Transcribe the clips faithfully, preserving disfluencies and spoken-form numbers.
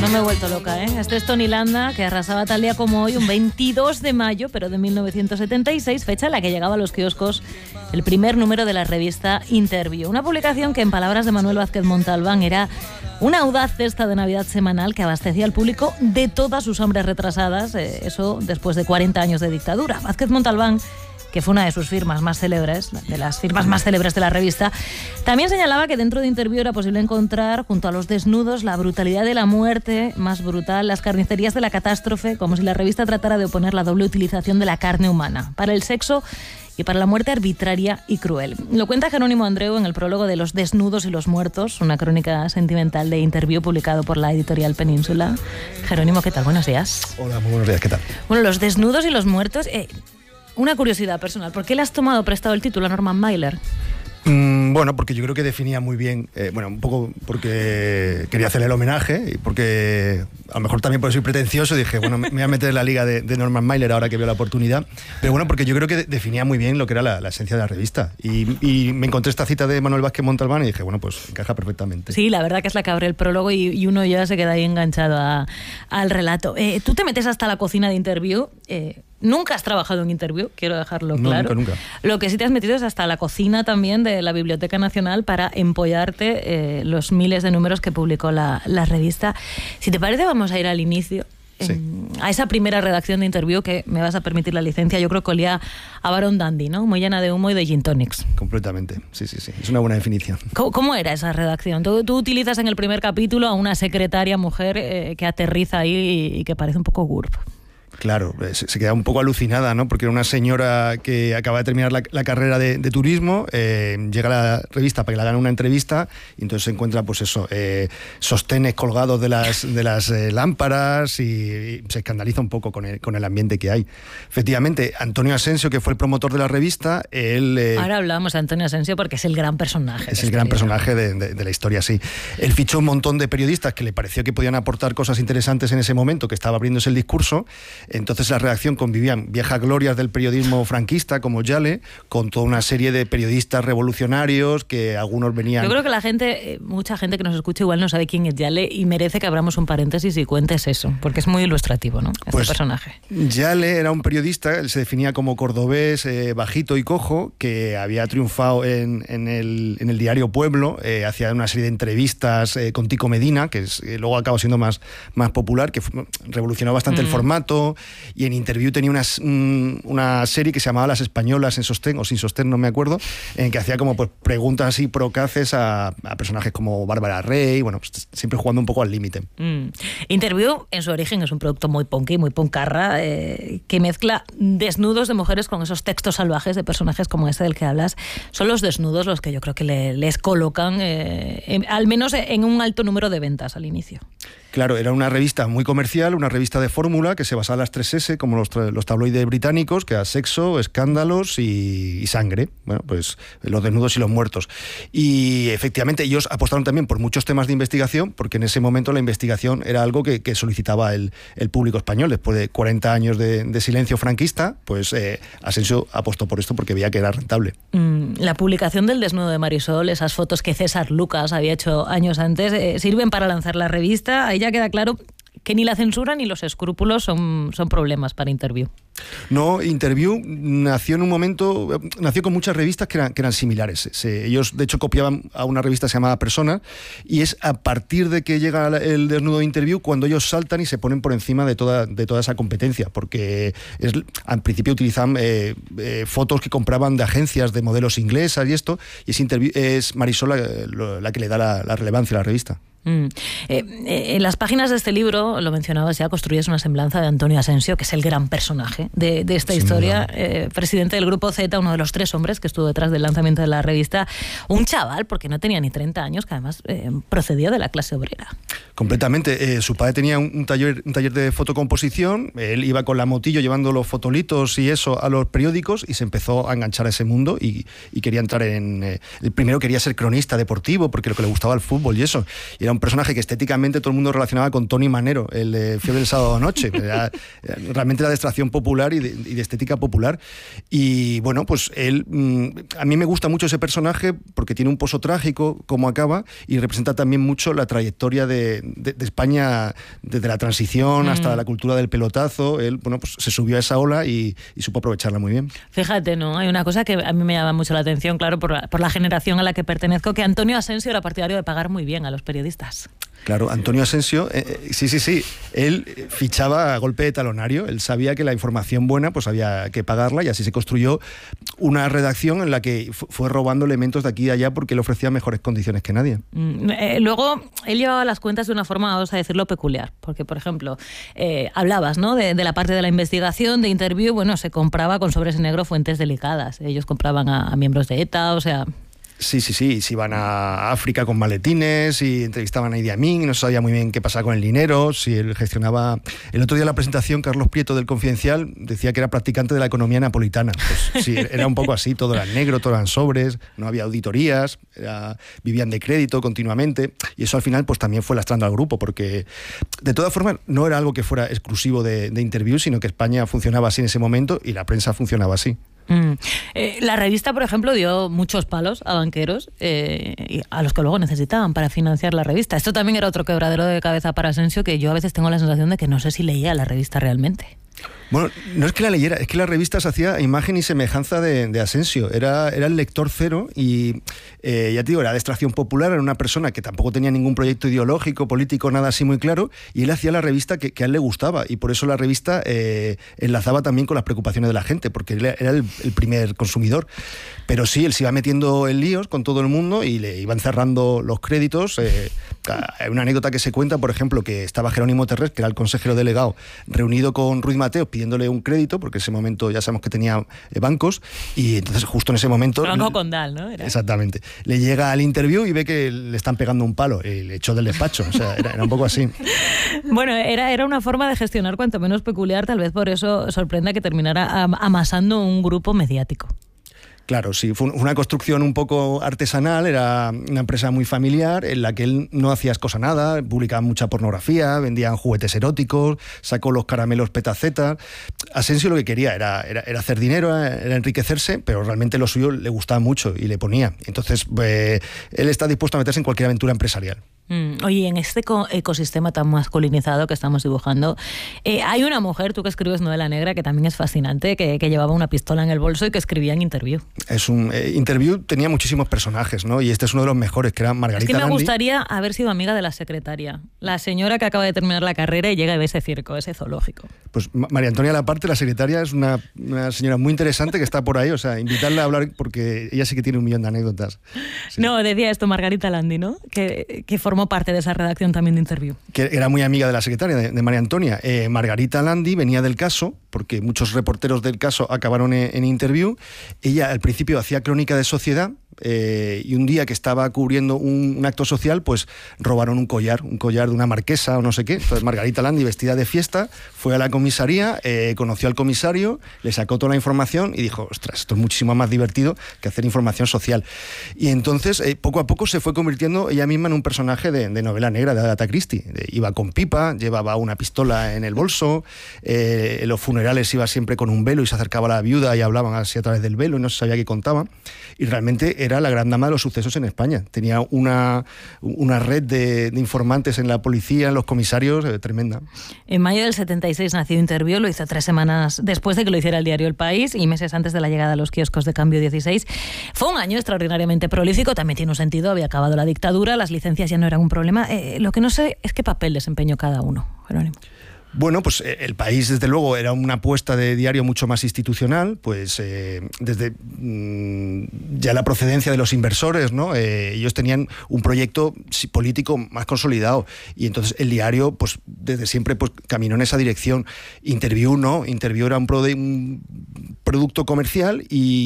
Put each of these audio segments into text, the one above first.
no me he vuelto loca, ¿eh? Este es Tony Landa, que arrasaba tal día como hoy, un veintidós de mayo, pero de mil novecientos setenta y seis, fecha en la que llegaba a los kioscos el primer número de la revista Interview. Una publicación que, en palabras de Manuel Vázquez Montalbán, era una audaz cesta de Navidad semanal que abastecía al público de todas sus hambres retrasadas, eh, eso después de cuarenta años de dictadura. Vázquez Montalbán, que fue una de sus firmas más célebres, de las firmas más célebres de la revista, también señalaba que dentro de Interview era posible encontrar, junto a los desnudos, la brutalidad de la muerte más brutal, las carnicerías de la catástrofe, como si la revista tratara de oponer la doble utilización de la carne humana para el sexo y para la muerte arbitraria y cruel. Lo cuenta Jerónimo Andreu en el prólogo de Los desnudos y los muertos, una crónica sentimental de Interview publicado por la editorial Península. Jerónimo, ¿qué tal? Buenos días. Hola, muy buenos días, ¿qué tal? Bueno, Los desnudos y los muertos... Eh, Una curiosidad personal, ¿por qué le has tomado prestado el título a Norman Mailer? Mm, bueno, porque yo creo que definía muy bien, eh, bueno, un poco porque quería hacerle el homenaje y porque a lo mejor también por soy pretencioso dije, bueno, me voy a meter en la liga de, de Norman Mailer ahora que veo la oportunidad, pero bueno, porque yo creo que de, definía muy bien lo que era la, la esencia de la revista y, y me encontré esta cita de Manuel Vázquez Montalbán y dije, bueno, pues encaja perfectamente. Sí, la verdad que es la que abre el prólogo y, y uno ya se queda ahí enganchado a, al relato. Eh, tú te metes hasta la cocina de Interview. eh, Nunca has trabajado en Interview, quiero dejarlo no, claro. Nunca, nunca. Lo que sí te has metido es hasta la cocina también de la Biblioteca Nacional para empollarte eh, los miles de números que publicó la, la revista. Si te parece, vamos a ir al inicio. Sí. En, a esa primera redacción de Interview, que me vas a permitir la licencia, yo creo que olía a Barón Dandy, ¿no? Muy llena de humo y de gin tonics. Completamente, sí, sí, sí. Es una buena definición. ¿Cómo, cómo era esa redacción? Tú, tú utilizas en el primer capítulo a una secretaria mujer eh, que aterriza ahí y, y que parece un poco G U R P. Claro, se queda un poco alucinada, ¿no? Porque era una señora que acaba de terminar la, la carrera de, de turismo, eh, llega a la revista para que le hagan una entrevista y entonces se encuentra, pues eso, eh, sostenes colgados de las, de las eh, lámparas y, y se escandaliza un poco con el, con el ambiente que hay. Efectivamente, Antonio Asensio, que fue el promotor de la revista, él... Eh, Ahora hablamos de Antonio Asensio porque es el gran personaje. Es el gran personaje de, de, de la historia, sí. Él fichó un montón de periodistas que le pareció que podían aportar cosas interesantes en ese momento, que estaba abriéndose el discurso. Entonces la redacción convivían viejas glorias del periodismo franquista como Yale con toda una serie de periodistas revolucionarios que algunos venían... Yo creo que la gente, mucha gente que nos escucha igual no sabe quién es Yale y merece que abramos un paréntesis y cuentes eso, porque es muy ilustrativo, ¿no? Este pues, personaje. Yale era un periodista, él se definía como cordobés, eh, bajito y cojo, que había triunfado en, en, el, en el diario Pueblo, eh, hacía una serie de entrevistas eh, con Tico Medina, que es, eh, luego acabó siendo más, más popular, que fue, revolucionó bastante mm. el formato. Y en Interview tenía una, una serie que se llamaba Las Españolas en sostén o sin sostén, no me acuerdo, en que hacía como pues preguntas así procaces a, a personajes como Bárbara Rey, bueno, pues, siempre jugando un poco al límite. Mm. Interview, en su origen, es un producto muy punky, muy puncarra, eh, que mezcla desnudos de mujeres con esos textos salvajes de personajes como este del que hablas. Son los desnudos los que yo creo que le, les colocan, eh, en, al menos en un alto número de ventas al inicio. Claro, era una revista muy comercial, una revista de fórmula que se basaba en las tres ese, como los, los tabloides británicos, que era sexo, escándalos y, y sangre. Bueno, pues los desnudos y los muertos. Y efectivamente ellos apostaron también por muchos temas de investigación, porque en ese momento la investigación era algo que, que solicitaba el, el público español. Después de cuarenta años de, de silencio franquista, pues eh, Asensio apostó por esto porque veía que era rentable. Mm, la publicación del desnudo de Marisol, esas fotos que César Lucas había hecho años antes, eh, sirven para lanzar la revista. Ahí ya queda claro que ni la censura ni los escrúpulos son, son problemas para Interview. No, Interview nació en un momento, nació con muchas revistas que eran, que eran similares. Se, ellos, de hecho, copiaban a una revista que se llamaba Persona, y es a partir de que llega el desnudo de Interview cuando ellos saltan y se ponen por encima de toda, de toda esa competencia, porque es, al principio utilizaban eh, eh, fotos que compraban de agencias de modelos inglesas y esto, y es, Interview, es Marisol la, la que le da la, la relevancia a la revista. Mm. Eh, eh, en las páginas de este libro, lo mencionabas ya, construyes una semblanza de Antonio Asensio, que es el gran personaje de, de esta Sin historia, eh, presidente del Grupo Z, uno de los tres hombres que estuvo detrás del lanzamiento de la revista, un chaval, porque no tenía ni treinta años, que además eh, procedía de la clase obrera. Completamente. Eh, su padre tenía un, un, taller, un taller de fotocomposición, él iba con la motillo llevando los fotolitos y eso a los periódicos y se empezó a enganchar a ese mundo y, y quería entrar en... Eh, el primero quería ser cronista deportivo porque lo que le gustaba el fútbol y eso. Y era un personaje que estéticamente todo el mundo relacionaba con Tony Manero, el de Fiebre del Sábado Noche. Era, realmente era de extracción popular y de, y de estética popular. Y bueno, pues él, a mí me gusta mucho ese personaje porque tiene un pozo trágico, como acaba, y representa también mucho la trayectoria de, de, de España desde la transición mm. hasta la cultura del pelotazo. Él, bueno, pues se subió a esa ola y, y supo aprovecharla muy bien. Fíjate, ¿no? Hay una cosa que a mí me llama mucho la atención, claro, por la, por la generación a la que pertenezco, que Antonio Asensio era partidario de pagar muy bien a los periodistas. Claro, Antonio Asensio, eh, sí, sí, sí, él fichaba a golpe de talonario, él sabía que la información buena pues había que pagarla y así se construyó una redacción en la que fue robando elementos de aquí y de allá porque él ofrecía mejores condiciones que nadie. Mm, eh, luego, él llevaba las cuentas de una forma, vamos a decirlo, peculiar, porque, por ejemplo, eh, hablabas, ¿no?, de, de la parte de la investigación, de interview, bueno, se compraba con sobres en negro fuentes delicadas, ellos compraban a, a miembros de ETA, o sea... Sí, sí, sí, se iban a África con maletines y entrevistaban a Idi Amin y no se sabía muy bien qué pasaba con el dinero, si él gestionaba... El otro día en la presentación, Carlos Prieto del Confidencial decía que era practicante de la economía napolitana. Pues sí, era un poco así, todo era negro, todo eran sobres, no había auditorías, era, vivían de crédito continuamente y eso al final pues también fue lastrando al grupo porque de todas formas no era algo que fuera exclusivo de, de Interview, sino que España funcionaba así en ese momento y la prensa funcionaba así. Mm. Eh, la revista, por ejemplo, dio muchos palos a banqueros eh, a los que luego necesitaban para financiar la revista. Esto también era otro quebradero de cabeza para Asensio, que yo a veces tengo la sensación de que no sé si leía la revista realmente. Bueno, no es que la leyera, es que la revista se hacía a imagen y semejanza de, de Asensio. Era, era el lector cero y, eh, ya te digo, era de extracción popular, era una persona que tampoco tenía ningún proyecto ideológico, político, nada así muy claro, y él hacía la revista que, que a él le gustaba, y por eso la revista eh, enlazaba también con las preocupaciones de la gente, porque él era el, el primer consumidor. Pero sí, él se iba metiendo en líos con todo el mundo y le iban cerrando los créditos. Eh, hay una anécdota que se cuenta, por ejemplo, que estaba Jerónimo Terrés, que era el consejero delegado, reunido con Ruiz Mateos pidiéndole un crédito, porque en ese momento ya sabemos que tenía eh, bancos, y entonces justo en ese momento... Banco Condal, ¿no? Era. Exactamente. Le llega al Interview y ve que le están pegando un palo, y le echó del despacho, o sea, era, era un poco así. Bueno, era, era una forma de gestionar cuanto menos peculiar, tal vez por eso sorprenda que terminara amasando un grupo mediático. Claro, sí, fue una construcción un poco artesanal, era una empresa muy familiar en la que él no hacía cosa nada, publicaba mucha pornografía, vendían juguetes eróticos, sacó los caramelos petacetas. Asensio lo que quería era, era, era hacer dinero, era enriquecerse, pero realmente lo suyo le gustaba mucho y le ponía. Entonces, eh, él está dispuesto a meterse en cualquier aventura empresarial. Mm, oye, en este ecosistema tan masculinizado que estamos dibujando, eh, hay una mujer, tú que escribes novela negra, que también es fascinante, que, que llevaba una pistola en el bolso y que escribía en Interview. Es un eh, Interview tenía muchísimos personajes, ¿no? Y este es uno de los mejores, que era Margarita Landi. Es que me Landi. gustaría haber sido amiga de la secretaria, la señora que acaba de terminar la carrera y llega y ve ese circo, ese zoológico. Pues María Antonia Laparte, la secretaria, es una, una señora muy interesante que está por ahí, o sea, invitarla a hablar porque ella sí que tiene un millón de anécdotas. Sí. No, decía esto Margarita Landi, ¿no? Que, que formó parte de esa redacción también de Interview. Que era muy amiga de la secretaria, de, de María Antonia. Eh, Margarita Landi venía del caso, porque muchos reporteros del caso acabaron en, en Interview. Ella al principio hacía crónica de sociedad, eh, y un día que estaba cubriendo un, un acto social, pues robaron un collar, un collar de una marquesa o no sé qué. Entonces Margarita Landi, vestida de fiesta, fue a la comisaría, eh, conoció al comisario, le sacó toda la información y dijo, ostras, esto es muchísimo más divertido que hacer información social. Y entonces, eh, poco a poco se fue convirtiendo ella misma en un personaje de, de novela negra, de Agatha Christie. De, iba con pipa, llevaba una pistola en el bolso, eh, en los funerales iba siempre con un velo y se acercaba a la viuda y hablaban así a través del velo y no se sabía qué contaba. Y realmente era la gran dama de los sucesos en España. Tenía una, una red de, de informantes en la policía, en los comisarios, eh, tremenda. En mayo del setenta y seis nació Interview, lo hizo tres semanas después de que lo hiciera el diario El País y meses antes de la llegada a los kioscos de Cambio dieciséis. Fue un año extraordinariamente prolífico, también tiene un sentido, había acabado la dictadura, las licencias ya no eran un problema. Eh, lo que no sé es qué papel desempeñó cada uno, Jerónimo. Bueno, pues El País, desde luego, era una apuesta de diario mucho más institucional, pues eh, desde mmm, ya la procedencia de los inversores, ¿no? Eh, ellos tenían un proyecto político más consolidado y entonces el diario, pues desde siempre, pues caminó en esa dirección. Interview, ¿no? Interview era un, pro de, un producto comercial y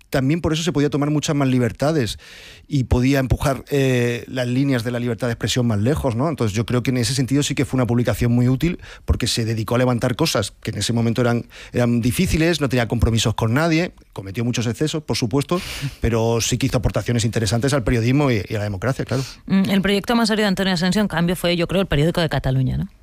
también por eso se podía tomar muchas más libertades y podía empujar eh, las líneas de la libertad de expresión más lejos, ¿no? Entonces yo creo que en ese sentido sí que fue una publicación muy útil, porque se dedicó a levantar cosas que en ese momento eran, eran difíciles, no tenía compromisos con nadie, cometió muchos excesos, por supuesto, pero sí que hizo aportaciones interesantes al periodismo y, y a la democracia, claro. El proyecto más serio de Antonio Asensio, en cambio, fue, yo creo, el periódico de Cataluña, ¿no?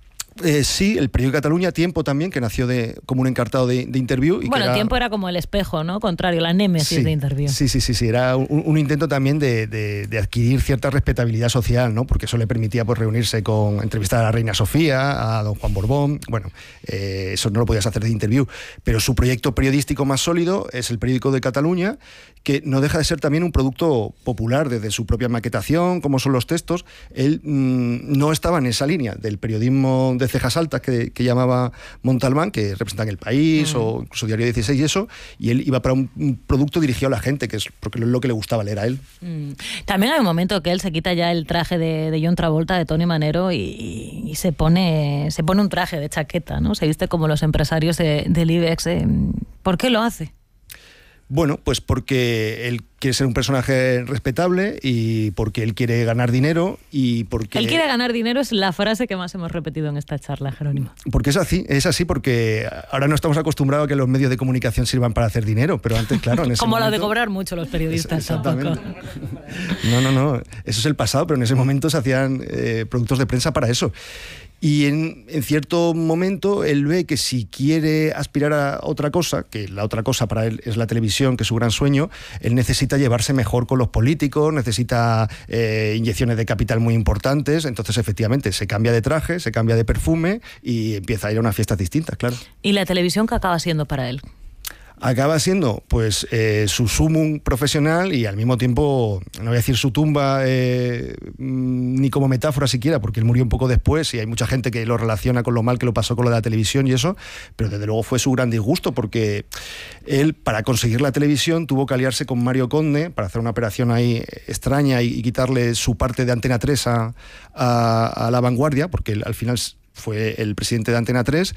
Eh, sí, el periódico de Cataluña, Tiempo también, que nació de, como un encartado de, de Interviú. Y bueno, que era... Tiempo era como el espejo, ¿no? Contrario, la némesis sí, de Interviú. Sí, sí, sí, sí. Era un, un intento también de, de, de adquirir cierta respetabilidad social, ¿no? Porque eso le permitía pues reunirse con, entrevistar a la reina Sofía, a don Juan Borbón. Bueno, eh, eso no lo podías hacer de Interviú. Pero su proyecto periodístico más sólido es el periódico de Cataluña, que no deja de ser también un producto popular desde su propia maquetación, como son los textos. Él mmm, no estaba en esa línea del periodismo de cejas altas que, que llamaba Montalbán, que representan El País mm. o incluso Diario dieciséis y eso, y él iba para un, un producto dirigido a la gente, que es porque es lo que le gustaba leer a él. Mm. También hay un momento que él se quita ya el traje de, de John Travolta, de Tony Manero, y, y se pone se pone un traje de chaqueta, ¿no? Se viste como los empresarios de, del IBEX. ¿eh? ¿Por qué lo hace? Bueno, pues porque él quiere ser un personaje respetable y porque él quiere ganar dinero y porque... Él quiere ganar dinero es la frase que más hemos repetido en esta charla, Jerónimo. Porque es así, es así porque ahora no estamos acostumbrados a que los medios de comunicación sirvan para hacer dinero, pero antes, claro, en ese Como momento... lo de cobrar mucho los periodistas. Es, exactamente. No, no, no, eso es el pasado, pero en ese momento se hacían eh, productos de prensa para eso. Y en, en cierto momento él ve que si quiere aspirar a otra cosa, que la otra cosa para él es la televisión, que es su gran sueño, él necesita llevarse mejor con los políticos, necesita eh, inyecciones de capital muy importantes, entonces efectivamente se cambia de traje, se cambia de perfume y empieza a ir a unas fiestas distintas, claro. ¿Y la televisión qué acaba siendo para él? Acaba siendo pues eh, su sumum profesional y al mismo tiempo, no voy a decir su tumba eh, ni como metáfora siquiera, porque él murió un poco después y hay mucha gente que lo relaciona con lo mal que lo pasó con lo de la televisión y eso, pero desde luego fue su gran disgusto, porque él, para conseguir la televisión, tuvo que aliarse con Mario Conde para hacer una operación ahí extraña y, y quitarle su parte de Antena tres a, a, a La Vanguardia, porque él, al final fue el presidente de Antena tres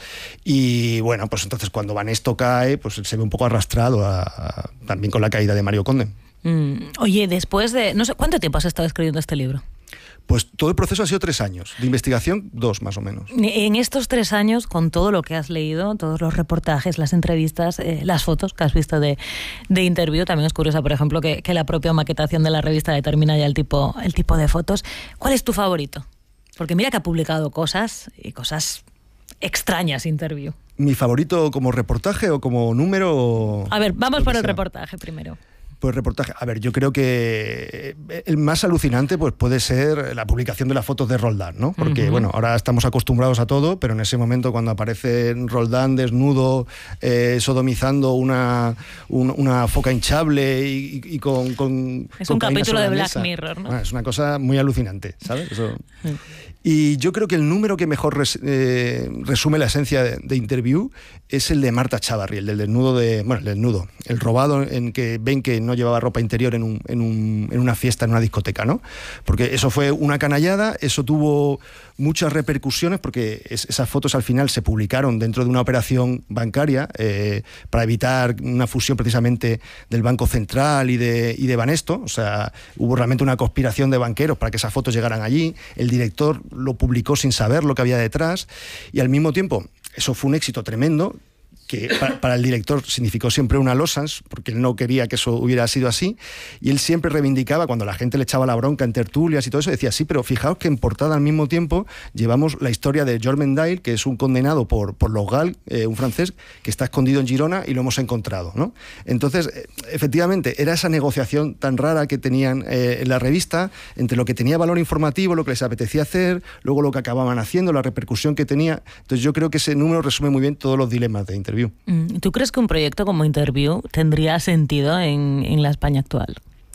y bueno, pues entonces cuando Banesto cae, pues él se ve un poco arrastrado a, a, también con la caída de Mario Conde. Mm, oye, después de... no sé, ¿cuánto tiempo has estado escribiendo este libro? Pues todo el proceso ha sido tres años, de investigación dos más o menos. En estos tres años, con todo lo que has leído, todos los reportajes, las entrevistas, eh, las fotos que has visto de, de Interviú, también es curiosa, por ejemplo, que, que la propia maquetación de la revista determina ya el tipo, el tipo de fotos. ¿Cuál es tu favorito? Porque mira que ha publicado cosas y cosas extrañas, Interviú. ¿Mi favorito como reportaje o como número? A ver, vamos por el reportaje primero. Pues reportaje. A ver, yo creo que el más alucinante pues puede ser la publicación de las fotos de Roldán, ¿no? Porque, uh-huh. bueno, ahora estamos acostumbrados a todo, pero en ese momento cuando aparece Roldán desnudo, eh, sodomizando una, un, una foca hinchable y, y con, con... Es con un capítulo de Black mesa. Mirror, ¿no? Bueno, es una cosa muy alucinante, ¿sabes? Eso... Uh-huh. Y yo creo que el número que mejor res, eh, resume la esencia de, de Interviú es el de Marta Chávarri, el del desnudo de... Bueno, el desnudo, el robado en que ven que no llevaba ropa interior en, un, en, un, en una fiesta, en una discoteca, ¿no? Porque eso fue una canallada, eso tuvo muchas repercusiones, porque es, esas fotos al final se publicaron dentro de una operación bancaria eh, para evitar una fusión precisamente del Banco Central y de, y de Banesto. O sea, hubo realmente una conspiración de banqueros para que esas fotos llegaran allí. El director lo publicó sin saber lo que había detrás y al mismo tiempo eso fue un éxito tremendo, que para, para el director significó siempre una losans, porque él no quería que eso hubiera sido así, y él siempre reivindicaba, cuando la gente le echaba la bronca en tertulias y todo eso, decía, sí, pero fijaos que en portada al mismo tiempo llevamos la historia de George Mendale, que es un condenado por, por los Gal, eh, un francés, que está escondido en Girona y lo hemos encontrado, ¿no? Entonces, efectivamente, era esa negociación tan rara que tenían eh, en la revista, entre lo que tenía valor informativo, lo que les apetecía hacer, luego lo que acababan haciendo, la repercusión que tenía. Entonces yo creo que ese número resume muy bien todos los dilemas de Interviú. ¿Tú crees que un proyecto como Interviú tendría sentido en, en la España actual?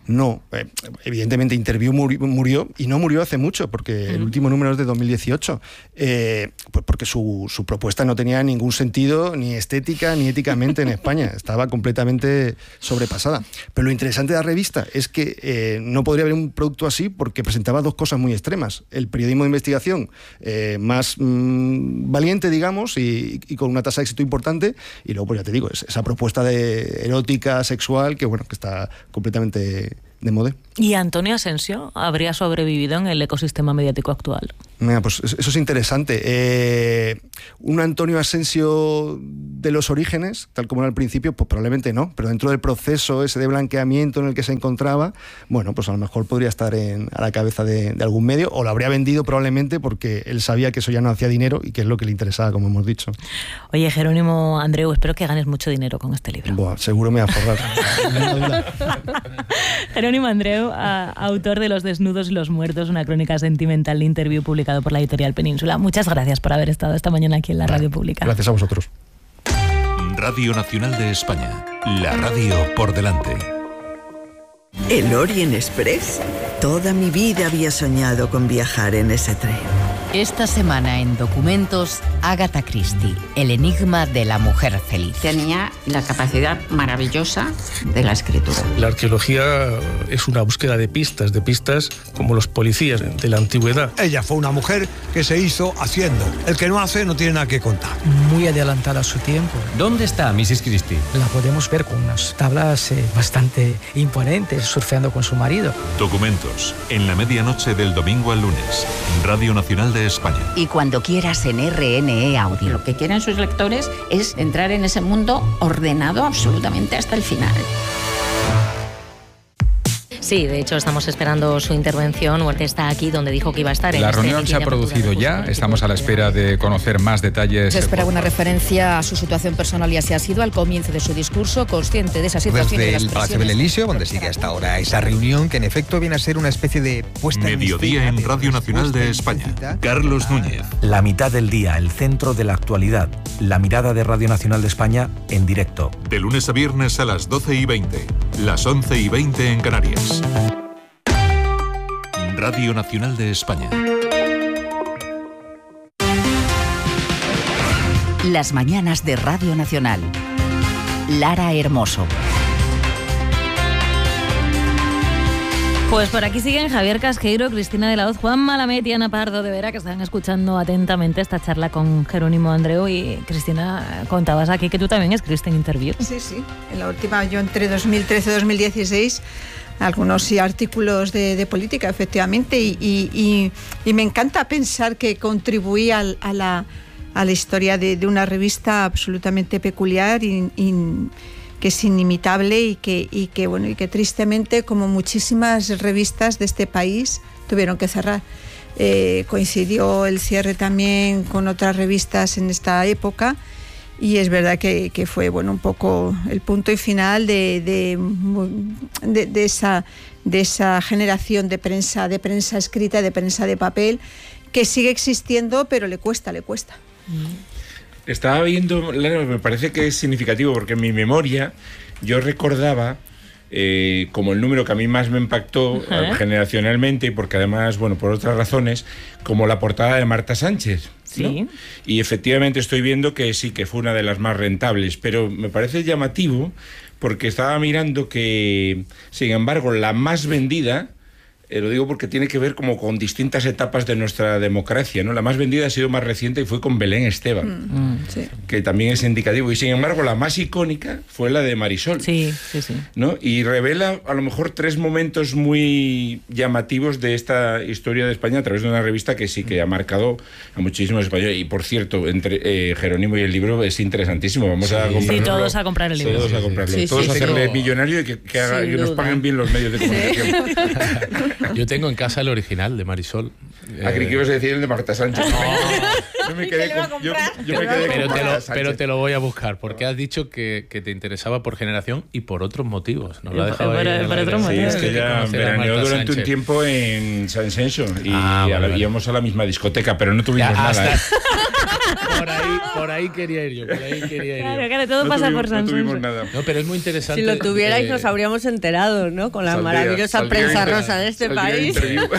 No, eh, evidentemente Interview murió, murió y no murió hace mucho, porque uh-huh. el último número es de dos mil dieciocho, eh, pues porque su, su propuesta no tenía ningún sentido, ni estética ni éticamente en España, estaba completamente sobrepasada. Pero lo interesante de la revista es que eh, no podría haber un producto así porque presentaba dos cosas muy extremas: el periodismo de investigación eh, más mmm, valiente, digamos, y, y con una tasa de éxito importante, y luego, pues ya te digo, esa propuesta de erótica, sexual, que bueno, que está completamente de moda. ¿Y Antonio Asensio habría sobrevivido en el ecosistema mediático actual? Mira, pues eso es interesante. Eh, un Antonio Asensio de los orígenes, tal como era al principio, pues probablemente no, pero dentro del proceso ese de blanqueamiento en el que se encontraba, bueno, pues a lo mejor podría estar en, a la cabeza de, de algún medio, o lo habría vendido probablemente porque él sabía que eso ya no hacía dinero y que es lo que le interesaba, como hemos dicho. Oye, Jerónimo Andreu, espero que ganes mucho dinero con este libro. Buah, seguro me va a forrar. Jerónimo Andreu, a, autor de Los desnudos y los muertos, una crónica sentimental de Interview publicado por la editorial Península. Muchas gracias por haber estado esta mañana aquí en la Radio Pública. Gracias a vosotros. Radio Nacional de España, la radio por delante. ¿El Orient Express? Toda mi vida había soñado con viajar en ese tren. Esta semana en Documentos, Agatha Christie, el enigma de la mujer feliz. Tenía la capacidad maravillosa de la escritura. La arqueología es una búsqueda de pistas, de pistas como los policías de la antigüedad. Ella fue una mujer que se hizo haciendo. El que no hace no tiene nada que contar. Muy adelantada a su tiempo. ¿Dónde está missus Christie? La podemos ver con unas tablas eh, bastante imponentes, surfeando con su marido. Documentos, en la medianoche del domingo al lunes, Radio Nacional de España. Y cuando quieras en R N E Audio. Lo que quieren sus lectores es entrar en ese mundo ordenado absolutamente hasta el final. Sí, de hecho estamos esperando su intervención. Huerta está aquí donde dijo que iba a estar. La en reunión este se ha producido ya, estamos a la espera de conocer más detalles. Se espera una referencia a su situación personal y así ha sido al comienzo de su discurso, consciente de esa situación. Desde el Palacio del Elíseo, donde sigue hasta ahora esa reunión, que en efecto viene a ser una especie de puesta en Mediodía en Radio Nacional de España. Carlos Núñez. La mitad del día, el centro de la actualidad. La mirada de Radio Nacional de España en directo. De lunes a viernes a las doce y veinte, las once y veinte en Canarias. Radio Nacional de España. Las mañanas de Radio Nacional. Lara Hermoso. Pues por aquí siguen Javier Casqueiro, Cristina de la Hoz, Juan Malamet y Ana Pardo de Vera, que están escuchando atentamente esta charla con Jerónimo Andreu. Y Cristina, contabas aquí que tú también escribiste en Interview. Sí, sí. En la última, yo entre dos mil trece y dos mil dieciséis, algunos sí, artículos de, de política, efectivamente, y, y, y, y me encanta pensar que contribuí al, a, la, a la historia de, de una revista absolutamente peculiar y, y que es inimitable y que, y que bueno y que tristemente, como muchísimas revistas de este país, tuvieron que cerrar. Eh, coincidió el cierre también con otras revistas en esta época, y es verdad que, que fue bueno un poco el punto y final de, de, de, de esa de esa generación de prensa de prensa escrita, de prensa de papel, que sigue existiendo, pero le cuesta, le cuesta. Estaba viendo, me parece que es significativo porque en mi memoria yo recordaba eh, como el número que a mí más me impactó uh-huh. generacionalmente, porque además, bueno, por otras razones, como la portada de Marta Sánchez, ¿no? Sí. Y efectivamente estoy viendo que sí, que fue una de las más rentables, pero me parece llamativo porque estaba mirando que, sin embargo, la más vendida, Eh, lo digo porque tiene que ver como con distintas etapas de nuestra democracia, ¿no? La más vendida ha sido más reciente y fue con Belén Esteban, mm, sí. que también es indicativo. Y sin embargo, la más icónica fue la de Marisol. Sí, sí, sí. ¿No? Y revela a lo mejor tres momentos muy llamativos de esta historia de España a través de una revista que sí que ha marcado a muchísimos españoles. Y por cierto, entre eh, Jerónimo y el libro es interesantísimo. Vamos sí. a comprarlo. Sí, todos a comprar el libro. Todos a comprarlo. Sí, todos sí, a hacerle sí. millonario y que, que, haga, que nos paguen bien los medios de comunicación. Sí. Yo tengo en casa el original de Marisol. Ah, creí que ibas a decir el de Marta Sánchez. No. Yo me quedé con, yo, yo me quedé pero, con te Marta lo, Sánchez. pero te lo voy a buscar, porque has dicho que, que te interesaba por generación y por otros motivos. Nos lo ha dejado por, ahí por otros motivos. Sí, es que ya veraneó durante Sánchez. un tiempo en San Senso y ah, vale, íbamos a la misma discoteca, pero no tuvimos ya, nada. Hasta... Por ahí, por ahí quería ir yo, por ahí quería ir yo. Claro, claro, todo no pasa tuvimos, por San No tuvimos nada. No, pero es muy interesante. Si lo tuvierais, eh, nos habríamos enterado, ¿no? Con la saldría, maravillosa saldría prensa inter, rosa de este país.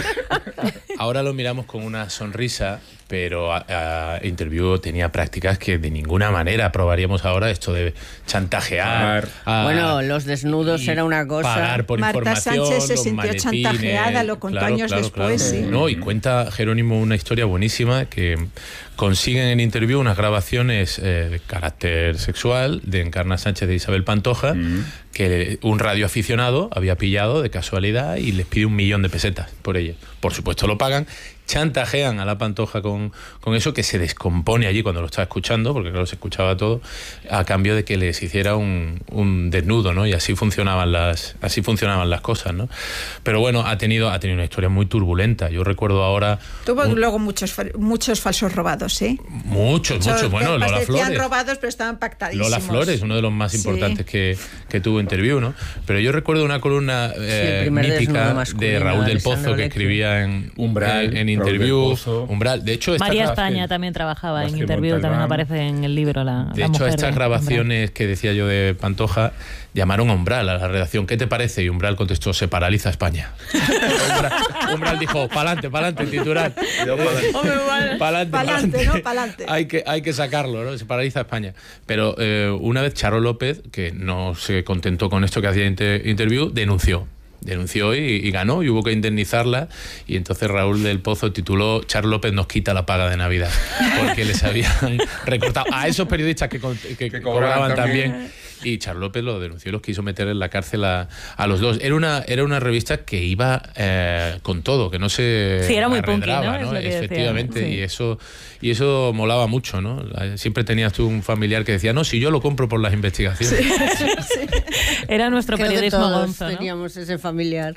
Ahora lo miramos con una sonrisa, pero a, a Interview tenía prácticas que de ninguna manera aprobaríamos ahora, esto de chantajear. A, bueno, los desnudos era una cosa. Pagar por Marta información, Sánchez se los sintió maletines, chantajeada, lo contó claro, años claro, después. Claro. Sí. No, y cuenta Jerónimo una historia buenísima que consiguen en Interview unas grabaciones eh, de carácter sexual de Encarna Sánchez de Isabel Pantoja, mm. que un radioaficionado había pillado de casualidad y les pide un millón de pesetas por ello. Por supuesto lo pagan, chantajean a la Pantoja con, con eso, que se descompone allí cuando lo está escuchando, porque claro, se escuchaba todo, a cambio de que les hiciera un, un desnudo, ¿no? Y así funcionaban las así funcionaban las cosas, ¿no? Pero bueno, ha tenido ha tenido una historia muy turbulenta. Yo recuerdo ahora... Tuvo un, luego muchos muchos falsos robados, ¿eh? Muchos, muchos. muchos. Bueno, Lola decían Flores. robados, pero estaban pactadísimos. Lola Flores, uno de los más importantes sí. que, que tuvo Interview, ¿no? Pero yo recuerdo una columna eh, sí, mítica de Raúl del Pozo, que escribía en Umbral, en, en Interview, Umbral. De hecho, María España también trabajaba en Interview, también aparece en el libro la, de la hecho, mujer estas de grabaciones Umbral. Que decía yo de Pantoja llamaron a Umbral, a la redacción. ¿Qué te parece? Y Umbral contestó: se paraliza España. Umbral, Umbral dijo: pa'lante, pa'lante, titular. Pa'lante, pa'lante, ¿no? Pa'lante. Hay que, hay que sacarlo, ¿no? Se paraliza España. Pero eh, una vez Charo López, que no se contentó con esto que hacía inter Interview, denunció. denunció y, y ganó, y hubo que indemnizarla, y entonces Raúl del Pozo tituló Charo López nos quita la paga de Navidad, porque les habían recortado a esos periodistas que, que, que cobraban también, también, y Charo López lo denunció y los quiso meter en la cárcel a, a los dos. Era una, era una revista que iba eh, con todo, que no se sí, era muy punky, ¿no? ¿no? Es Efectivamente, decía, sí. y eso y eso molaba mucho, ¿no? Siempre tenías tú un familiar que decía: no, si yo lo compro por las investigaciones. Sí, sí, sí. Era nuestro Creo periodismo que todos gonzo, ¿no? Teníamos ese familiar.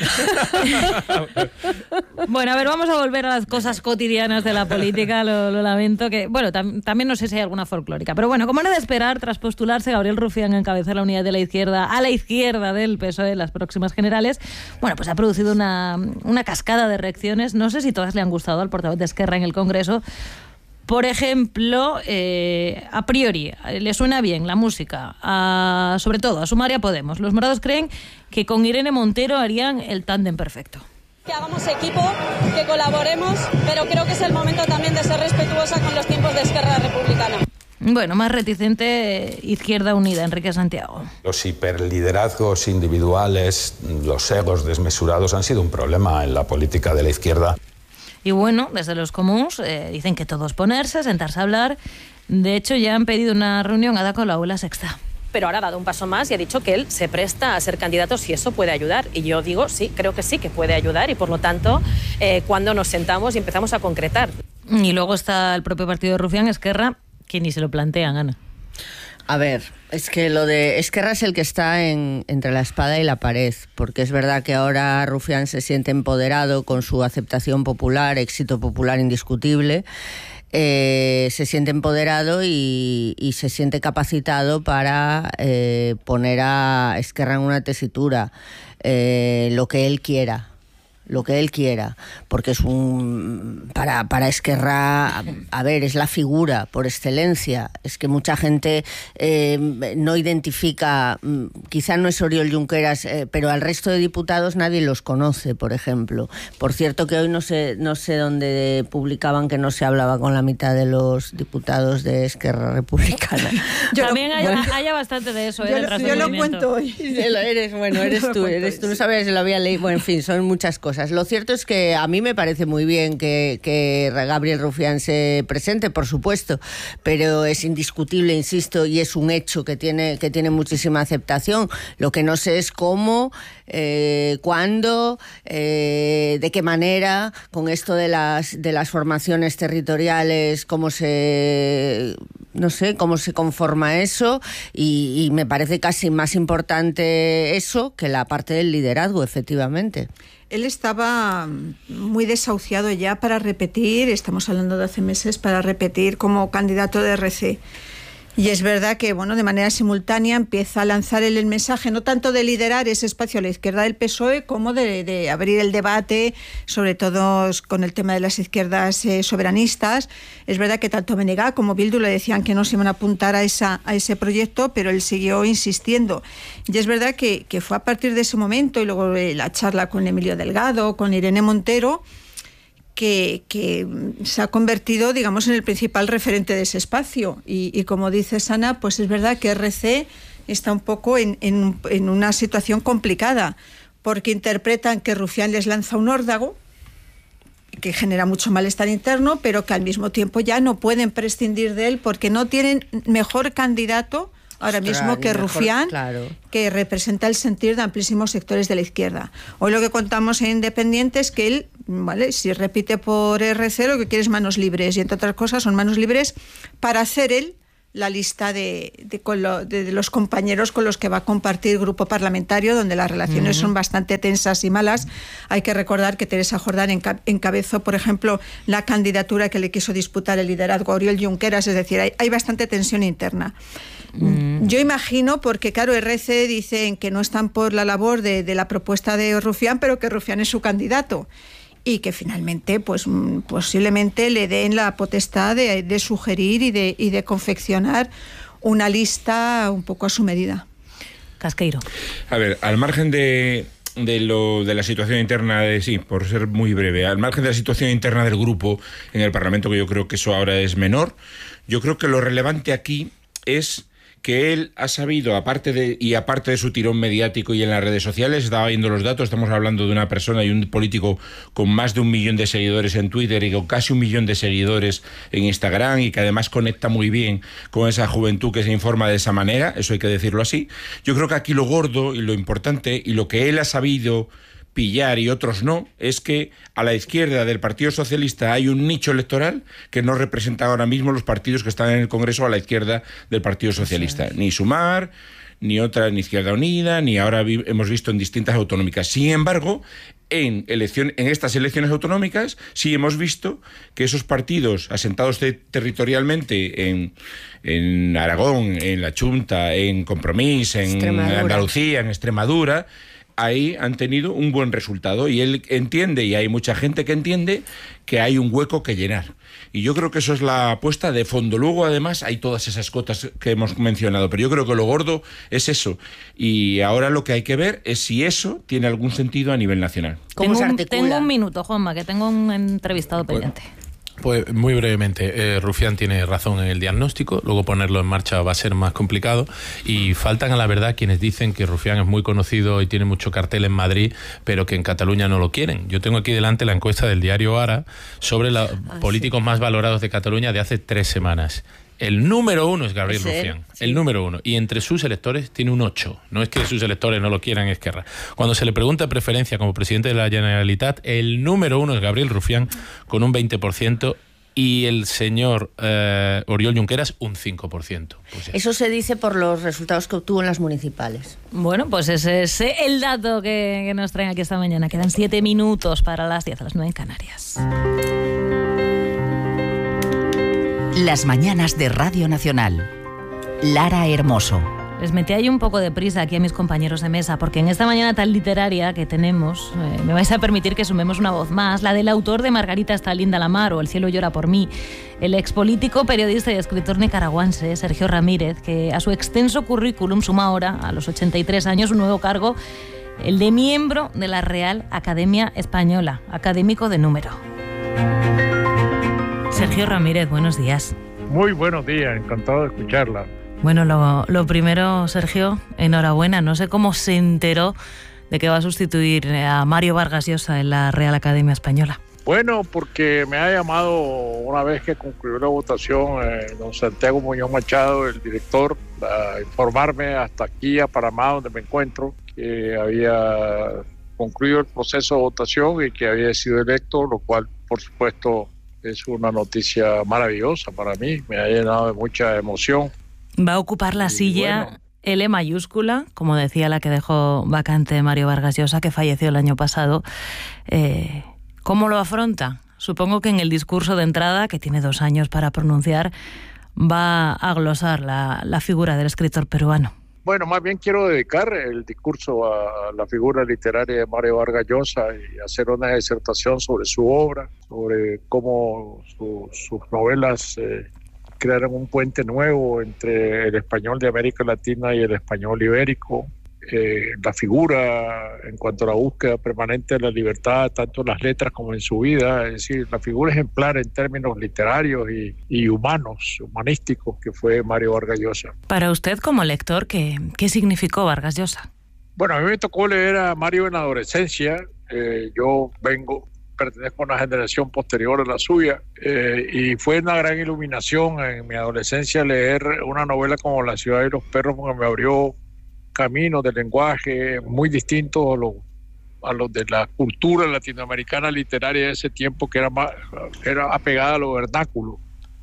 Bueno, a ver, vamos a volver a las cosas cotidianas de la política, lo, lo lamento, que bueno, tam también no sé si hay alguna folclórica, pero bueno, como era de esperar, tras postularse Gabriel Rufián a encabezar la unidad de la izquierda a la izquierda del P S O E en las próximas generales, bueno, pues ha producido una, una cascada de reacciones, no sé si todas le han gustado al portavoz de Esquerra en el Congreso. Por ejemplo, eh, a priori, le suena bien la música, a, sobre todo a Sumar y a Podemos. Los morados creen que con Irene Montero harían el tándem perfecto. Que hagamos equipo, que colaboremos, pero creo que es el momento también de ser respetuosa con los tiempos de Esquerra Republicana. Bueno, más reticente, Izquierda Unida, Enrique Santiago. Los hiperliderazgos individuales, los egos desmesurados han sido un problema en la política de la izquierda. Y bueno, desde los comuns eh, dicen que todos ponerse, sentarse a hablar. De hecho, ya han pedido una reunión a con la Aula Sexta. Pero ahora ha dado un paso más y ha dicho que él se presta a ser candidato si eso puede ayudar. Y yo digo, sí, creo que sí, que puede ayudar. Y por lo tanto, eh, cuando nos sentamos y empezamos a concretar. Y luego está el propio partido de Rufián, Esquerra, que ni se lo plantean, Ana. A ver, es que lo de Esquerra es el que está en, entre la espada y la pared, porque es verdad que ahora Rufián se siente empoderado con su aceptación popular, éxito popular indiscutible, eh, se siente empoderado y, y se siente capacitado para eh, poner a Esquerra en una tesitura, eh, lo que él quiera. lo que él quiera, porque es un para, para Esquerra, a, a ver, es la figura por excelencia. Es que mucha gente eh, no identifica, quizá no es Oriol Junqueras, eh, pero al resto de diputados nadie los conoce, por ejemplo. Por cierto que hoy no sé, no sé dónde publicaban que no se hablaba con la mitad de los diputados de Esquerra Republicana. Yo También lo, hay, bueno, haya bastante de eso. Yo, ¿eh? lo, yo lo cuento hoy. Eres, bueno, eres tú, eres tú, no sabías si lo había leído. Bueno, en fin, son muchas cosas. Lo cierto es que a mí me parece muy bien que, que Gabriel Rufián se presente, por supuesto, pero es indiscutible, insisto, y es un hecho que tiene, que tiene muchísima aceptación. Lo que no sé es cómo, eh, cuándo, eh, de qué manera, con esto de las, de las formaciones territoriales, cómo se... no sé cómo se conforma eso, y, y me parece casi más importante eso que la parte del liderazgo, efectivamente. Él estaba muy desahuciado ya para repetir, estamos hablando de hace meses, para repetir como candidato de R C. Y es verdad que, bueno, de manera simultánea empieza a lanzar el, el mensaje, no tanto de liderar ese espacio a la izquierda del P S O E, como de, de abrir el debate, sobre todo con el tema de las izquierdas eh, soberanistas. Es verdad que tanto Benegá como Bildu le decían que no se iban a apuntar a, esa, a ese proyecto, pero él siguió insistiendo. Y es verdad que, que fue a partir de ese momento, y luego eh, la charla con Emilio Delgado, con Irene Montero, Que, que se ha convertido, digamos, en el principal referente de ese espacio. Y, y como dice Sana, pues es verdad que R C está un poco en, en, en una situación complicada, porque interpretan que Rufián les lanza un órdago, que genera mucho malestar interno, pero que al mismo tiempo ya no pueden prescindir de él porque no tienen mejor candidato ahora Ostras, mismo que mejor, Rufián, claro. que representa el sentir de amplísimos sectores de la izquierda. Hoy lo que contamos en Independiente es que él, vale, si repite por R C, lo que quiere es manos libres, y entre otras cosas son manos libres para hacer él la lista de, de, con lo, de, de los compañeros con los que va a compartir grupo parlamentario, donde las relaciones uh-huh. son bastante tensas y malas. Hay que recordar que Teresa Jordán enca- encabezó, por ejemplo, la candidatura que le quiso disputar el liderazgo a Oriol Junqueras, es decir, hay, hay bastante tensión interna. Mm. Yo imagino, porque claro, R C dicen que no están por la labor de, de la propuesta de Rufián, pero que Rufián es su candidato, y que finalmente pues posiblemente le den la potestad de, de sugerir y de, y de confeccionar una lista un poco a su medida. Casqueiro. A ver, al margen de, de, lo, de la situación interna, de, sí, por ser muy breve, al margen de la situación interna del grupo en el Parlamento, que yo creo que eso ahora es menor, yo creo que lo relevante aquí es que él ha sabido, aparte de y aparte de su tirón mediático y en las redes sociales, estaba viendo los datos, estamos hablando de una persona y un político con más de un millón de seguidores en Twitter y con casi un millón de seguidores en Instagram, y que además conecta muy bien con esa juventud que se informa de esa manera, eso hay que decirlo así. Yo creo que aquí lo gordo y lo importante y lo que él ha sabido pillar y otros no, es que a la izquierda del Partido Socialista hay un nicho electoral que no representa ahora mismo los partidos que están en el Congreso a la izquierda del Partido Socialista. Sí. Ni Sumar, ni otra, ni Izquierda Unida, ni ahora vi- hemos visto en distintas autonómicas. Sin embargo, en, elección, en estas elecciones autonómicas sí hemos visto que esos partidos asentados te- territorialmente en, en Aragón, en la Chunta, en Compromís, en Andalucía, en Extremadura, ahí han tenido un buen resultado, y él entiende, y hay mucha gente que entiende, que hay un hueco que llenar. Y yo creo que eso es la apuesta de fondo. Luego, además, hay todas esas cotas que hemos mencionado, pero yo creo que lo gordo es eso. Y ahora lo que hay que ver es si eso tiene algún sentido a nivel nacional. ¿Cómo se articula? Tengo un minuto, Juanma, que tengo un entrevistado pendiente. Pues muy brevemente, eh, Rufián tiene razón en el diagnóstico, luego ponerlo en marcha va a ser más complicado, y faltan a la verdad quienes dicen que Rufián es muy conocido y tiene mucho cartel en Madrid, pero que en Cataluña no lo quieren. Yo tengo aquí delante la encuesta del diario Ara sobre los ah, políticos sí. más valorados de Cataluña de hace tres semanas. El número uno es Gabriel ¿Sí? Rufián, sí. el número uno. Y entre sus electores tiene un ocho. No es que sus electores no lo quieran, es Esquerra. Cuando se le pregunta preferencia como presidente de la Generalitat, el número uno es Gabriel Rufián con un veinte por ciento y el señor eh, Oriol Junqueras un cinco por ciento. Pues eso se dice por los resultados que obtuvo en las municipales. Bueno, pues ese es el dato que, que nos traen aquí esta mañana. Quedan siete minutos para las diez, a las nueve en Canarias. Las mañanas de Radio Nacional. Lara Hermoso. Les metí ahí un poco de prisa aquí a mis compañeros de mesa, porque en esta mañana tan literaria que tenemos, eh, me vais a permitir que sumemos una voz más, la del autor de Margarita está linda la mar o El cielo llora por mí, el expolítico, periodista y escritor nicaragüense Sergio Ramírez, que a su extenso currículum suma ahora, a los ochenta y tres años, un nuevo cargo, el de miembro de la Real Academia Española, académico de número. Sergio Ramírez, buenos días. Muy buenos días, encantado de escucharla. Bueno, lo, lo primero, Sergio, enhorabuena. No sé cómo se enteró de que va a sustituir a Mario Vargas Llosa en la Real Academia Española. Bueno, porque me ha llamado una vez que concluyó la votación eh, don Santiago Muñoz Machado, el director, a informarme hasta aquí, a Panamá, donde me encuentro, que había concluido el proceso de votación y que había sido electo, lo cual, por supuesto, es una noticia maravillosa para mí, me ha llenado de mucha emoción. Va a ocupar la silla bueno. L mayúscula, como decía la que dejó vacante Mario Vargas Llosa, que falleció el año pasado. Eh, ¿Cómo lo afronta? Supongo que en el discurso de entrada, que tiene dos años para pronunciar, va a glosar la, la figura del escritor peruano? Bueno, más bien quiero dedicar el discurso a la figura literaria de Mario Vargas Llosa y hacer una disertación sobre su obra, sobre cómo su, sus novelas eh, crearon un puente nuevo entre el español de América Latina y el español ibérico. Eh, la figura en cuanto a la búsqueda permanente de la libertad, tanto en las letras como en su vida, es decir, la figura ejemplar en términos literarios y, y humanos, humanísticos, que fue Mario Vargas Llosa. Para usted, como lector, ¿qué, qué significó Vargas Llosa? Bueno, a mí me tocó leer a Mario en la adolescencia. Eh, yo vengo, pertenezco a una generación posterior a la suya, eh, y fue una gran iluminación en mi adolescencia leer una novela como La ciudad de los perros, porque me abrió caminos de lenguaje muy distintos a los a los de la cultura latinoamericana literaria de ese tiempo, que era más, era apegada a lo vernáculo.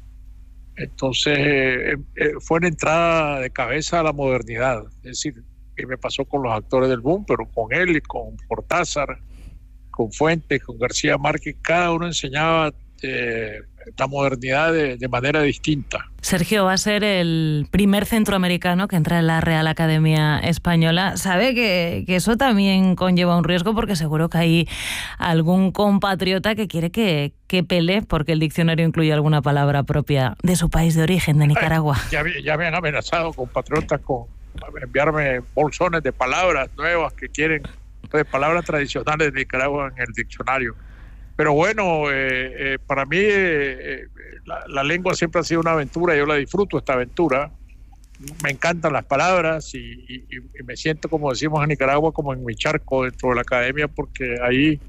Entonces eh, eh, fue una entrada de cabeza a la modernidad. Es decir, que me pasó con los actores del boom, pero con él y con Cortázar, con Fuentes, con García Márquez, cada uno enseñaba eh, la modernidad de, de manera distinta. Sergio va a ser el primer centroamericano que entra en la Real Academia Española. Sabe que, que eso también conlleva un riesgo, porque seguro que hay algún compatriota que quiere que, que pele porque el diccionario incluye alguna palabra propia de su país de origen, de Nicaragua. Ya, ya me han amenazado compatriotas con enviarme bolsones de palabras nuevas que quieren, de palabras tradicionales de Nicaragua en el diccionario. Pero bueno, eh, eh, para mí eh, la, la lengua siempre ha sido una aventura, yo la disfruto, esta aventura. Me encantan las palabras y, y, y me siento, como decimos en Nicaragua, como en mi charco dentro de la academia, porque ahí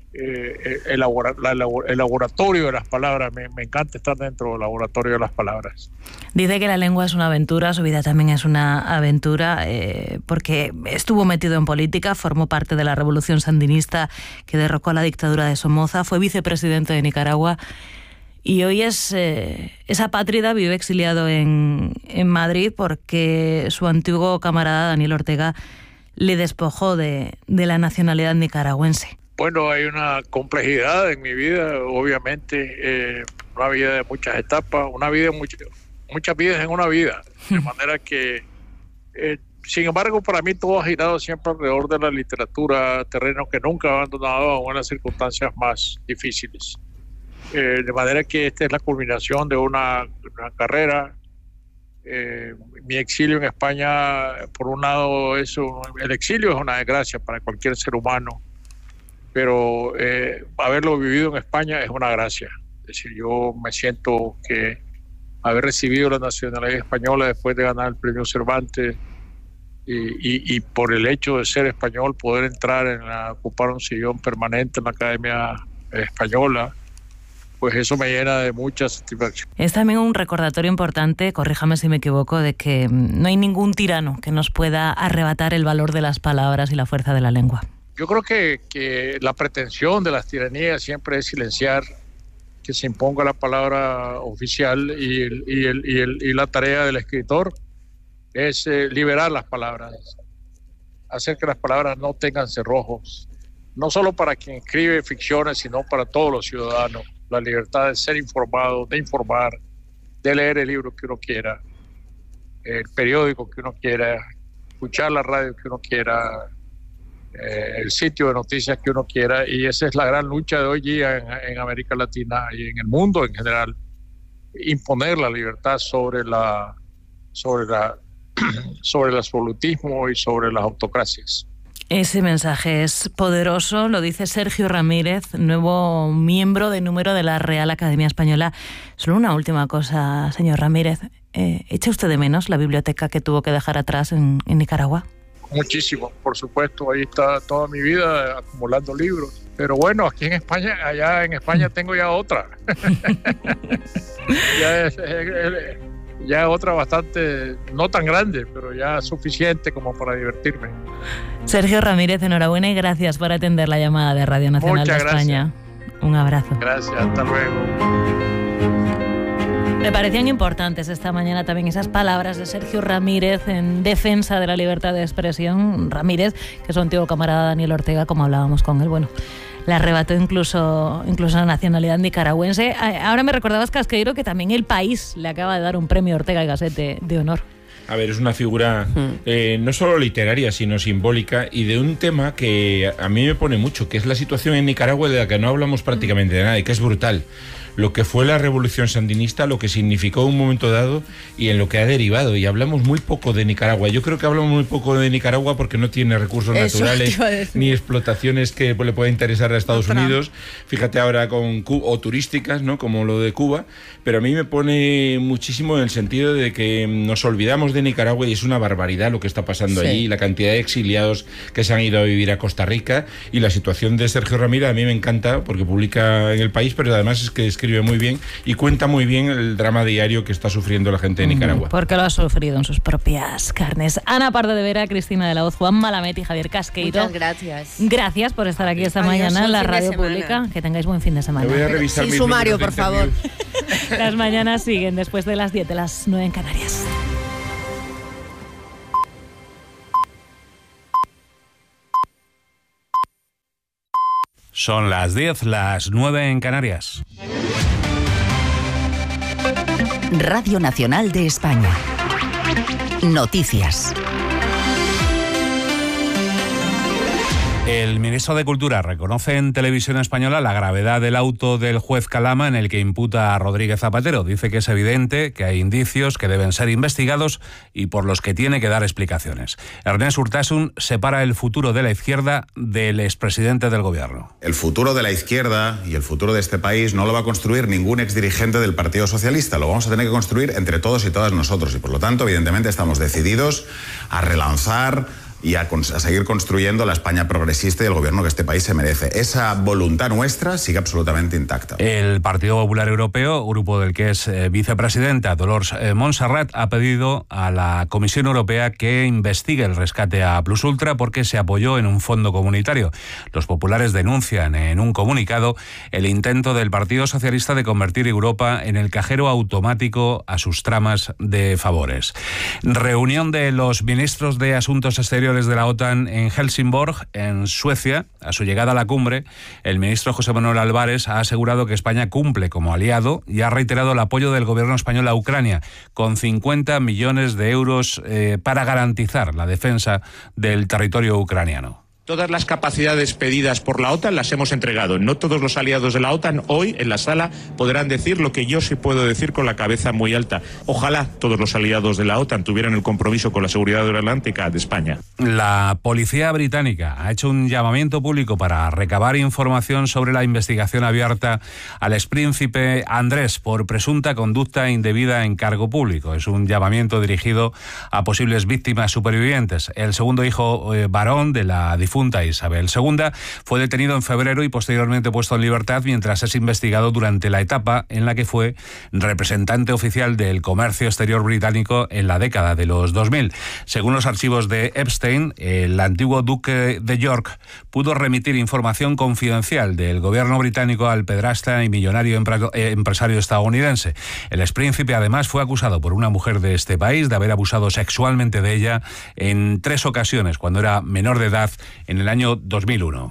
eh, el, labora, la, el laboratorio de las palabras, me, me encanta estar dentro del laboratorio de las palabras. Dice que la lengua es una aventura, su vida también es una aventura, eh, porque estuvo metido en política, formó parte de la revolución sandinista que derrocó a la dictadura de Somoza, fue vicepresidente de Nicaragua y hoy es eh, es apátrida, vive exiliado en, en Madrid porque su antiguo camarada Daniel Ortega le despojó de, de la nacionalidad nicaragüense. Bueno, hay una complejidad en mi vida, obviamente, eh, una vida de muchas etapas, una vida muchas muchas vidas en una vida, de manera que, eh, sin embargo, para mí todo ha girado siempre alrededor de la literatura, terreno que nunca he abandonado aún en las circunstancias más difíciles. Eh, de manera que esta es la culminación de una, una carrera. Eh, mi exilio en España, por un lado, eso, el exilio es una desgracia para cualquier ser humano, pero eh, haberlo vivido en España es una gracia. Es decir, yo me siento que haber recibido la nacionalidad española después de ganar el premio Cervantes y, y, y por el hecho de ser español poder entrar en la, ocupar un sillón permanente en la Academia Española, pues eso me llena de mucha satisfacción. Es también un recordatorio importante, corríjame si me equivoco, de que no hay ningún tirano que nos pueda arrebatar el valor de las palabras y la fuerza de la lengua. Yo creo que, que la pretensión de las tiranías siempre es silenciar, que se imponga la palabra oficial, y, el, y, el, y, el, y la tarea del escritor es eh, liberar las palabras, hacer que las palabras no tengan cerrojos, no solo para quien escribe ficciones, sino para todos los ciudadanos. La libertad de ser informado, de informar, de leer el libro que uno quiera, el periódico que uno quiera, escuchar la radio que uno quiera, Eh, el sitio de noticias que uno quiera, y esa es la gran lucha de hoy día en, en América Latina y en el mundo en general, imponer la libertad sobre la sobre la sobre el absolutismo y sobre las autocracias. Ese mensaje es poderoso, lo dice Sergio Ramírez, nuevo miembro de número de la Real Academia Española. Solo una última cosa, señor Ramírez, eh, ¿echa usted de menos la biblioteca que tuvo que dejar atrás en, en Nicaragua? Muchísimo, por supuesto, ahí está toda mi vida acumulando libros. Pero bueno, aquí en España, allá en España tengo ya otra. ya es, es, ya otra bastante, no tan grande, pero ya suficiente como para divertirme. Sergio Ramírez, enhorabuena y gracias por atender la llamada de Radio Nacional Muchas de España. Gracias. Un abrazo. Gracias, hasta luego. Me parecían importantes esta mañana también esas palabras de Sergio Ramírez en defensa de la libertad de expresión. Ramírez, que es su antiguo camarada Daniel Ortega, como hablábamos con él. Bueno, le arrebató incluso, incluso la nacionalidad nicaragüense. Ahora me recordabas, Casqueiro, que también El País le acaba de dar un premio Ortega y Gasset de, de honor. A ver, es una figura eh, no solo literaria, sino simbólica, y de un tema que a mí me pone mucho, que es la situación en Nicaragua, de la que no hablamos prácticamente de nada, y que es brutal. Lo que fue la revolución sandinista, lo que significó en un momento dado y en lo que ha derivado. Y hablamos muy poco de Nicaragua. Yo creo que hablamos muy poco de Nicaragua porque no tiene recursos Eso naturales ni explotaciones que le pueda interesar a Estados Otra. Unidos. Fíjate ahora con Cuba, o turísticas, ¿no? Como lo de Cuba. Pero a mí me pone muchísimo en el sentido de que nos olvidamos de Nicaragua y es una barbaridad lo que está pasando sí. allí. La cantidad de exiliados que se han ido a vivir a Costa Rica y la situación de Sergio Ramírez a mí me encanta porque publica en El País, pero además es que escribe muy bien y cuenta muy bien el drama diario que está sufriendo la gente de Nicaragua. Porque lo ha sufrido en sus propias carnes. Ana Pardo de Vera, Cristina de la Hoz, Juan Malamet y Javier Casqueiro. Muchas gracias. Gracias por estar aquí esta Adiós, mañana en la radio pública. Que tengáis buen fin de semana. Me voy a revisar Sin sumario, por favor. Las mañanas siguen después de las diez, de las nueve en Canarias. Son las diez, las nueve en Canarias. Radio Nacional de España. Noticias. El ministro de Cultura reconoce en Televisión Española la gravedad del auto del juez Calama en el que imputa a Rodríguez Zapatero. Dice que es evidente que hay indicios que deben ser investigados y por los que tiene que dar explicaciones. Ernest Urtasun separa el futuro de la izquierda del expresidente del gobierno. El futuro de la izquierda y el futuro de este país no lo va a construir ningún exdirigente del Partido Socialista. Lo vamos a tener que construir entre todos y todas nosotros. Y por lo tanto, evidentemente, estamos decididos a relanzar y a, a seguir construyendo la España progresista y el gobierno que este país se merece. Esa voluntad nuestra sigue absolutamente intacta. El Partido Popular Europeo, grupo del que es eh, vicepresidenta Dolors eh, Montserrat, ha pedido a la Comisión Europea que investigue el rescate a Plus Ultra porque se apoyó en un fondo comunitario. Los populares denuncian en un comunicado el intento del Partido Socialista de convertir Europa en el cajero automático a sus tramas de favores. Reunión de los ministros de Asuntos Exteriores de la OTAN en Helsingborg, en Suecia. A su llegada a la cumbre, el ministro José Manuel Álvarez ha asegurado que España cumple como aliado y ha reiterado el apoyo del gobierno español a Ucrania, con cincuenta millones de euros eh, para garantizar la defensa del territorio ucraniano. Todas las capacidades pedidas por la OTAN las hemos entregado. No todos los aliados de la OTAN hoy en la sala podrán decir lo que yo sí puedo decir con la cabeza muy alta. Ojalá todos los aliados de la OTAN tuvieran el compromiso con la seguridad aeronáutica de España. La policía británica ha hecho un llamamiento público para recabar información sobre la investigación abierta al expríncipe Andrés por presunta conducta indebida en cargo público. Es un llamamiento dirigido a posibles víctimas supervivientes. El segundo hijo eh, varón de la difunta Isabel segunda fue detenido en febrero y posteriormente puesto en libertad mientras es investigado durante la etapa en la que fue representante oficial del comercio exterior británico en la década de los dos mil. Según los archivos de Epstein, el antiguo duque de York pudo remitir información confidencial del gobierno británico al pedrasta y millonario empresario estadounidense. El expríncipe además fue acusado por una mujer de este país de haber abusado sexualmente de ella en tres ocasiones cuando era menor de edad en el año dos mil uno.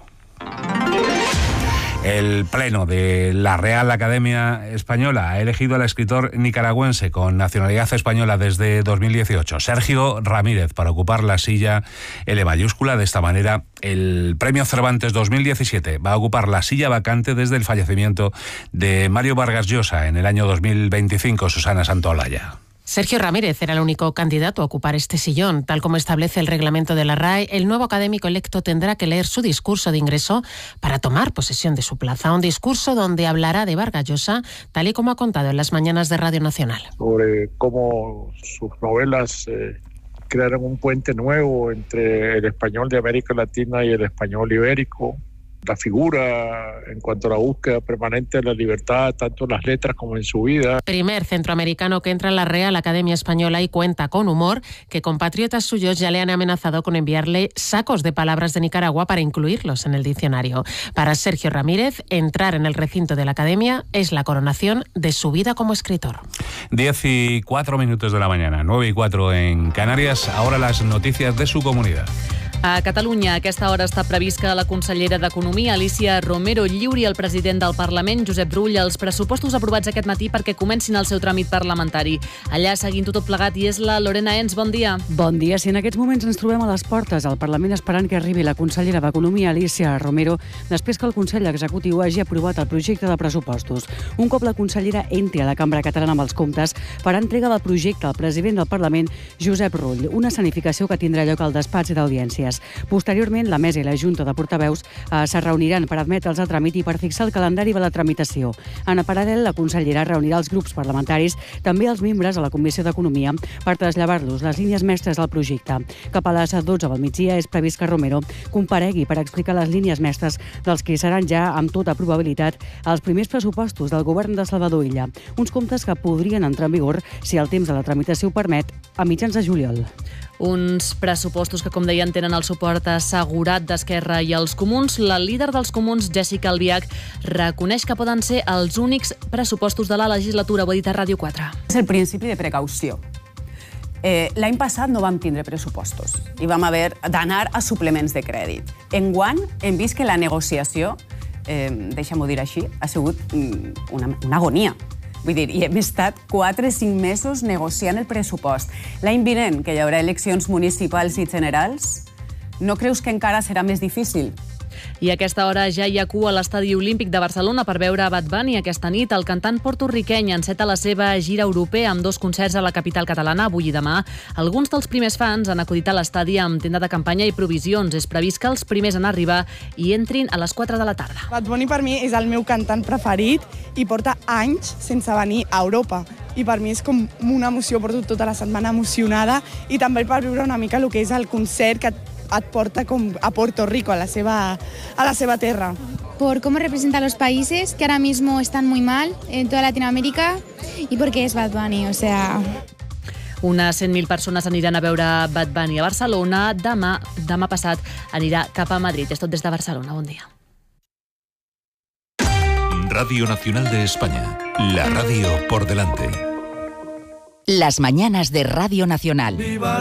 El Pleno de la Real Academia Española ha elegido al escritor nicaragüense con nacionalidad española desde dos mil dieciocho, Sergio Ramírez, para ocupar la silla L mayúscula. De esta manera, el Premio Cervantes dos mil diecisiete va a ocupar la silla vacante desde el fallecimiento de Mario Vargas Llosa en el año dos mil veinticinco. Susana Santaolalla. Sergio Ramírez era el único candidato a ocupar este sillón. Tal como establece el reglamento de la R A E, el nuevo académico electo tendrá que leer su discurso de ingreso para tomar posesión de su plaza. Un discurso donde hablará de Vargas Llosa, tal y como ha contado en las mañanas de Radio Nacional. Sobre cómo sus novelas eh, crearon un puente nuevo entre el español de América Latina y el español ibérico. La figura en cuanto a la búsqueda permanente de la libertad, tanto en las letras como en su vida. Primer centroamericano que entra en la Real Academia Española y cuenta con humor que compatriotas suyos ya le han amenazado con enviarle sacos de palabras de Nicaragua para incluirlos en el diccionario. Para Sergio Ramírez, entrar en el recinto de la Academia es la coronación de su vida como escritor. Diez y cuatro minutos de la mañana, nueve y cuatro en Canarias. Ahora las noticias de su comunidad. A Catalunya, a aquesta hora està previst que la consellera d'Economia, Alícia Romero, lliuri al president del Parlament, Josep Rull, els pressupostos aprovats aquest matí perquè comencin el seu tràmit parlamentari. Allà, seguint-ho tot plegat, hi és la Lorena Ens. Bon dia. Bon dia. Si en aquests moments ens trobem a les portes al Parlament esperant que arribi la consellera d'Economia, Alícia Romero, després que el Consell Executiu hagi aprovat el projecte de pressupostos. Un cop la consellera entri a la Cambra Catalana amb els comptes, farà entrega del projecte al president del Parlament, Josep Rull, una escenificació que tindrà lloc al despatx d'audiències. Posteriorment, la Mesa i la Junta de Portaveus eh, se reuniran per admetre'ls a tràmit i per fixar el calendari de la tramitació. En paral·lel, la consellera reunirà els grups parlamentaris, també els membres a la Comissió d'Economia, per traslladar-los les línies mestres del projecte. Cap a les dotze del migdia és previst que Romero comparegui per explicar les línies mestres dels que seran ja, amb tota probabilitat, els primers pressupostos del govern de Salvador Illa. Uns comptes que podrien entrar en vigor, si el temps de la tramitació ho permet, a mitjans de juliol. Uns pressupostos que, com deien, tenen el suport assegurat d'Esquerra i els Comuns. La líder dels Comuns, Jessica Albiach, reconeix que poden ser els únics pressupostos de la legislatura. Ho ha dit a Ràdio quatre. És el principi de precaució. Eh, L'any passat no vam tindre pressupostos i vam haver d'anar a suplements de crèdit. Enguany hem vist que la negociació, eh, deixa'm-ho dir així, ha sigut una, una agonia. Vull dir, i hem estat quatre o cinc mesos negociant el pressupost. L'any vinent, que hi haurà eleccions municipals i generals, no creus que encara serà més difícil? I a aquesta hora ja hi ha cua a l'Estadi Olímpic de Barcelona per veure Bad Bunny. Aquesta nit el cantant porto-riqueny enceta la seva gira europea amb dos concerts a la capital catalana avui i demà. Alguns dels primers fans han acudit a l'estadi amb tenda de campanya i provisions. És previst que els primers en arribar hi entrin a les quatre de la tarda. Bad Bunny per mi és el meu cantant preferit i porta anys sense venir a Europa. I per mi és com una emoció, porto tota la setmana emocionada i també per viure una mica el que és el concert que et porta com a Puerto Rico, a la seva, a la seva terra. Por cómo representa a los países que ahora mismo están muy mal en toda Latinoamérica y porque es Bad Bunny, o sea... Unes cent mil persones aniran a veure Bad Bunny a Barcelona. Demà, demà passat anirà cap a Madrid. És tot des de Barcelona. Bon dia. Radio Nacional de España. La radio por delante. Las mañanas de Radio Nacional.